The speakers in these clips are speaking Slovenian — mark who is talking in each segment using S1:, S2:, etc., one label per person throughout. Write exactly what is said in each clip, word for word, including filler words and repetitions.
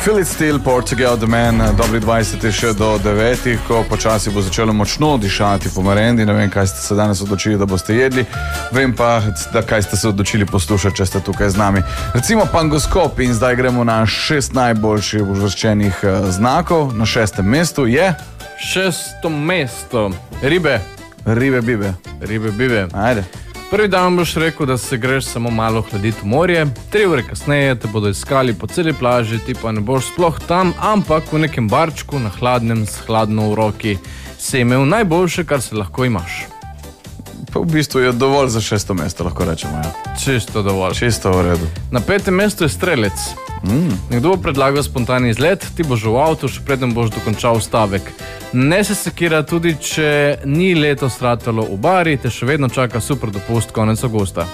S1: Feel It Still, Portugal, The Man, dobri dvajset še do devetih, ko počasi bo začelo močno dišati po merendi. Ne vem, kaj ste se danes odločili, da boste jedli. Vem pa, da kaj ste se odločili poslušati, če ste tukaj z nami. Recimo pangoskop in zdaj gremo na šest najboljših uvrščenih znakov. Na šestem mestu je...
S2: Šesto mesto. Ribe.
S1: Ribe bibe.
S2: Ribe bibe.
S1: Ajde.
S2: Prvi dan boš rekel, da se greš samo malo hladiti v morje, tri ure kasneje te bodo iskali po celi plaži, ti pa ne boš sploh tam, ampak v nekem barčku na hladnem s hladno v roki si imel najboljše, kar se lahko imaš.
S1: Pa v bistvu je dovolj za šesto mesto, lahko rečemo. Ja.
S2: Čisto dovolj.
S1: Čisto v redu.
S2: Na petem mestu je strelec. Mm. Nekdo bo predlagal spontani izlet, ti boš v avtu, še preden boš dokončal stavek. Ne se sekira tudi, če ni letos ratalo v bari, te še vedno čaka super dopust konec avgusta.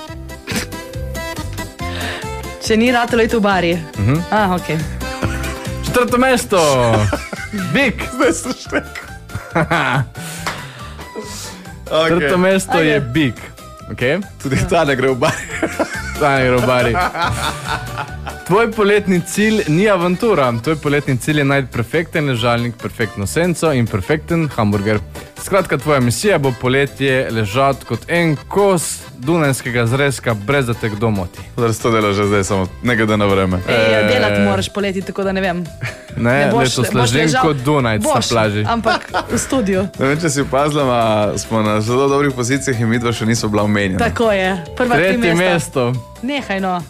S3: Če ni ratalo iti v bari?
S2: Mhm.
S3: Ah, okej. Okay.
S2: Četrto mesto. Bik.
S1: Zdaj se štek.
S2: Četrto
S1: Okay.
S2: mesto
S3: Ajde.
S2: je bik. Okay?
S1: Tudi ta ne gre v bar.
S2: Ta ne gre v bari. Tvoj poletni cilj ni avantura. Tvoj poletni cilj je najti perfekten ležalnik, perfektno senco in perfekten hamburger. Skratka, tvoja misija bo poletje ležati kot en kos dunajskega zrezka, brez da te kdo moti.
S1: Zdaj to dela že zdaj, samo nekaj da na vreme.
S3: Ej, ja, delati moraš poleti, tako da ne vem.
S2: Ne,
S3: Ne boš-
S2: letos
S3: boš
S2: ležim
S3: ležal-
S2: kot Dunajc na
S3: Boš,
S2: plaži.
S3: ampak v studiu.
S1: Ne vem, če si opazila, ma smo na zelo dobrih pozicijah in midva še niso bila omenjena.
S3: Tako je. Prva tri
S2: Tretje
S3: mesta.
S2: mesto.
S3: Nehaj no.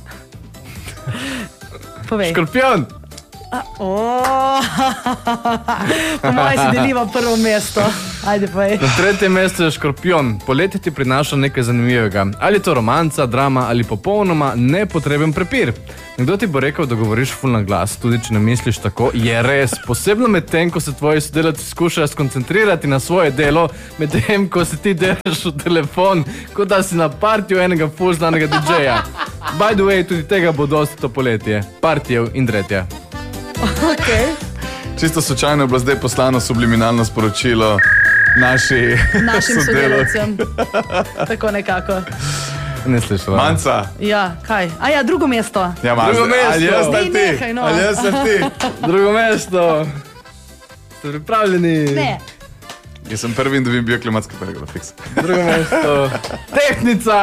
S3: Povej.
S2: Škorpion.
S3: Oh, po mojem si deliva prvo mesto. Ajde, povej.
S2: Na tretjem mestu je škorpion. Poletje ti prinaša nekaj zanimivega. Ali to romanca, drama ali popolnoma nepotreben prepir. Nekdo ti bo rekel, da govoriš ful na glas, tudi če ne misliš tako. Je res, posebno med tem, ko se tvoji sodelavci skušajo skoncentrirati na svoje delo, med tem, ko se ti delaš v telefon, kot da si na partiju enega ful znanega didžeja. By the way, tudi tega bo dosti to poletje. Partijev in dretja.
S3: Okay.
S1: Čisto slučajno je bilo zdaj poslano subliminalno sporočilo naši
S3: Našim sodelavcem. Tako nekako.
S2: Ne slišala.
S1: Manca.
S3: Ja, kaj? A ja, drugo mesto.
S1: Ja, Manca.
S2: Drugo mesto.
S1: Ali jaz ali
S3: Ej,
S1: ti?
S3: nehaj, no.
S1: Ali jaz ali ti?
S2: Drugo mesto. Ste pripravljeni?
S3: Ne.
S1: Jaz sem prvi in dobim bioklimatske pergole, fiks.
S2: Drugo mesto. Tehnica.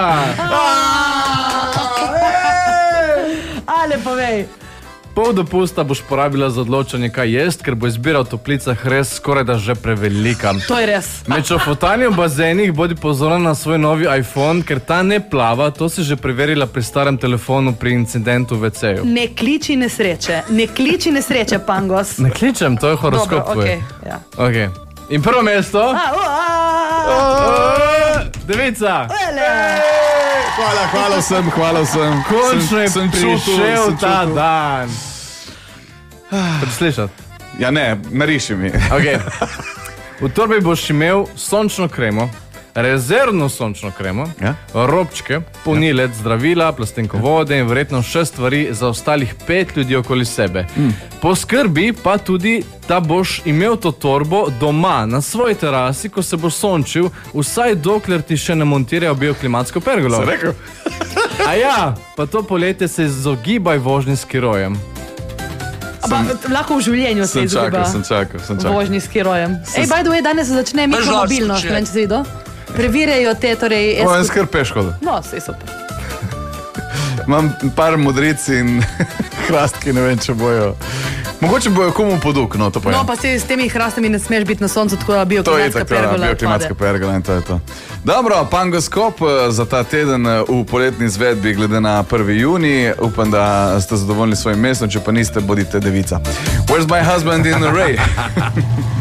S3: Ale povej.
S2: Pol dopusta boš porabila za odločanje, kaj jest, ker bo izbira v toplicah res skoraj da že prevelika.
S3: To je res.
S2: Med čofotanjem v bazenih bodi pozoren na svoj novi iPhone, ker ta ne plava, to si že preverila pri starem telefonu pri incidentu v ve ceju.
S3: Ne kliči nesreče. Ne kliči nesreče, pangos.
S2: Ne kličem, to je horoskop
S3: Dobro,
S2: tvoj.
S3: okej, ja.
S2: Okay. In prvo mesto?
S3: A, o, a, a,
S2: Oh, devica.
S3: ele.
S1: Hvala, hvala vsem, hvala vsem.
S2: Končno je
S1: Sem- sem
S2: prišel
S1: čutil, sem
S2: ta
S1: čutil.
S2: dan. Preslišati?
S1: Ja ne, nariši mi.
S2: Okay. V torbi boš imel sončno kremo, rezervno sončno kremo,
S1: Ja.
S2: robčke, polnilec, zdravila, plastenko vode in verjetno še stvari za ostalih pet ljudi okoli sebe. Mm. Poskrbi pa tudi, da boš imel to torbo doma, na svoji terasi, ko se boš sončil, vsaj dokler ti še ne montirajo bioklimatsko pergolo.
S1: Sem rekel?
S2: A ja, pa to poletje se izogibaj vožnji s kirojem.
S3: Ba, lahko v življenju se
S1: Sem čakal,
S3: izguba
S1: sem čakal, sem čakal.
S3: vožnji s kirojem. Ej, by the way, danes se začne mikromobilnost, ne vem, če si videl. Preverjajo te, torej...
S1: O, en
S3: esku-
S1: skrb peš hoda.
S3: No, vse super.
S1: Imam par modric in hrastki, ne vem, če bojo. Mogoče bojo komu poduk, no to pa je.
S3: No, pa se s temi hrastami ne smeš biti na soncu, tako da
S1: To je
S3: bioklimatska
S1: tako,
S3: pergola
S1: bioklimatska
S3: odpade.
S1: pergola in to je to. Dobro, pangoskop eh, za ta teden eh, v poletni izvedbi glede na prvi junij. Upam, da ste zadovoljni s svojim mestom, če pa niste, bodite devica. Where's my husband in Ray?